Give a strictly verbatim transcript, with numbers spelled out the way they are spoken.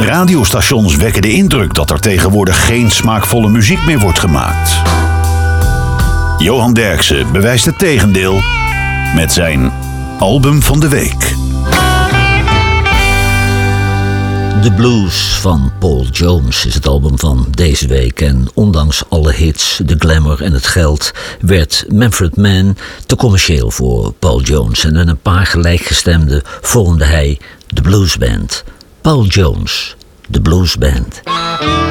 radiostations wekken de indruk dat er tegenwoordig geen smaakvolle muziek meer wordt gemaakt. Johan Derksen bewijst het tegendeel met zijn album van de week. The Blues van Paul Jones is het album van deze week. En ondanks alle hits, de glamour en het geld werd Manfred Mann te commercieel voor Paul Jones. En met een paar gelijkgestemden vormde hij de Blues Band. Paul Jones, de Blues Band.